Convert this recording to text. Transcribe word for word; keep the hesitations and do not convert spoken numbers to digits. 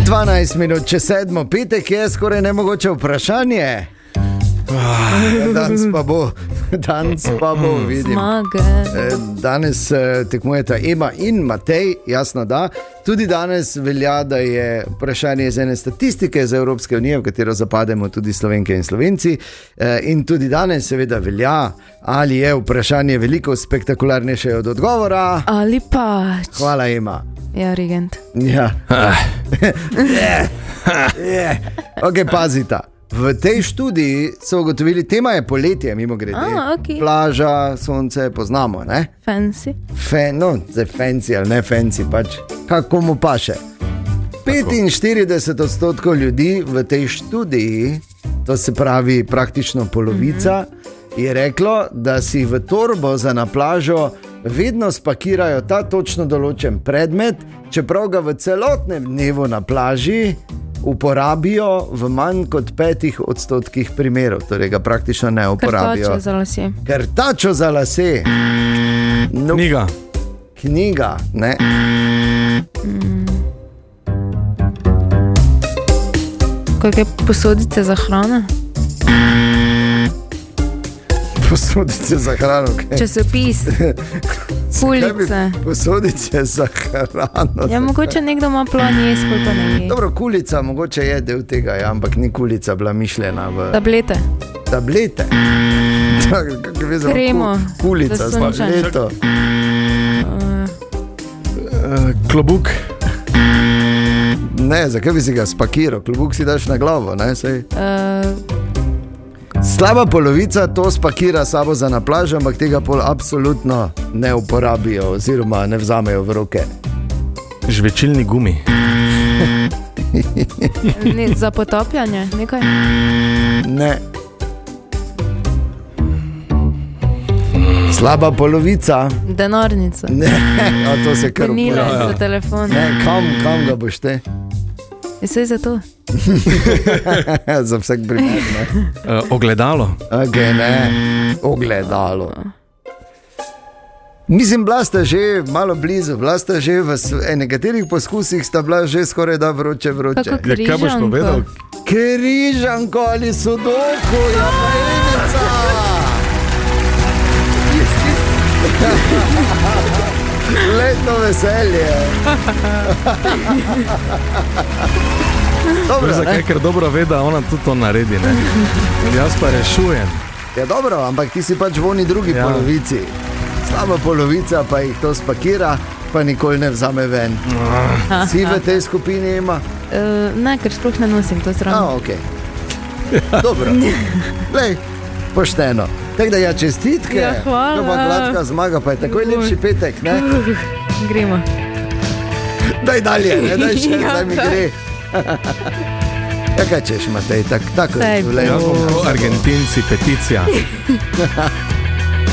dvanajst minut čez sedmo, petek je skoraj nemogoče vprašanje. Danes pa bo, danes pa bo, vidim. Danes tekmujeta Ema in Matej, jasno da. Tudi danes velja, da je vprašanje iz ene statistike za Evropske unije, v katero zapademo tudi Slovenke in Slovenci. In tudi danes seveda velja, ali je vprašanje veliko spektakularnejše od odgovora. Ali pač. Hvala, Ema. Ja, regent. Ja. Ok, pazita. V tej študiji so ugotovili, tema je poletje, mimo grede. Ah, okay. Plaža, sonce, poznamo, ne? Fancy. Fe, no, zdaj fancy ali ne fancy, pač kako mu paše. petinštirideset odstotkov ljudi v tej študiji, to se pravi praktično polovica, mm-hmm. je reklo, da si v torbo za na plažo vedno spakirajo ta točno določen predmet, čeprav ga v celotnem dnevu na plaži uporabijo v manj kot petih odstotkih primerov, torej ga praktično ne uporabijo. Krtačo za lase. Krtačo za lase. No, knjiga. Knjiga, ne. Mm. Kakšne posodice za hrano? Posodice za hrano, kaj? Časopis. Kulice. Posodice za hrano. Ja, mogoče nekdo ima plan jesti, pa ne je. Dobro, kulica mogoče je del tega, ja, ampak ni kulica bila mišljena v... Tablete. Tablete. Kremo. Kulica, tableto. Uh. Klobuk. Ne, zakaj bi si ga spakiral? Klobuk si daš na glavo, ne? Sej. Uh. Slaba polovica to spakira sabo za na plažo, ampak tega pol absolutno ne uporabijo oziroma ne vzamejo v roke. Žvečilni gumi. Ne, za potapljanje, nekaj? Ne. Slaba polovica. Denarnica. Ne, a to se kar uporablja. uporablja. Za telefon. Ne, kam, kam ga boš te? Je vse za to. Za vsak primer, ne. Uh, ogledalo. Ok, ne. Ogledalo. Mislim, bila sta že malo blizu, bila sta že v nekaterih poskusih sta bila že skoraj da vroče, vroče. Kako križanko? Ja, kaj boš povedal? Križanko ali sudoku, ja pa enica. Letno veselje. Dobro, zakaj, ker dobro ve, da ona tudi to naredi, ne? Jaz pa rešujem. Ja dobro, ampak ti si pač v oni drugi ja. polovici. Slaba polovica pa jih to spakira, pa nikoli ne vzame ven. Aha. Si v tej skupini ima? Uh, ne, ker sploh ne nosim to sramo. A, okej. Okay. Dobro. Lej, pošteno. Tako da ja, čestitke. Ja, hvala. To pa gladka zmaga, pa je takoj lepši petek, ne? Uh, gremo. Daj dalje, ne, daj še, Ja, daj mi kaj? gre. Ja, kaj češ, Matej, tak, tako. Saj, lej, Jaz bom Argentinci, peticija.